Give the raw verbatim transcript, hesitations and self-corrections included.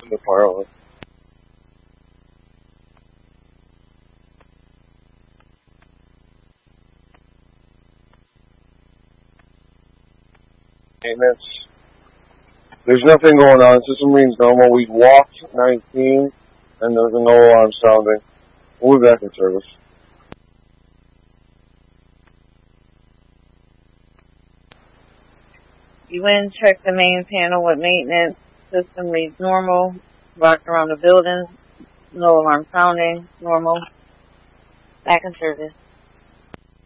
the pilot. Maintenance. There's nothing going on. System reads normal. We walked nineteen, and there's no alarm sounding. We'll be back in service. You went and checked the main panel with maintenance. System reads normal. Walked around the building. No alarm sounding. Normal. Back in service.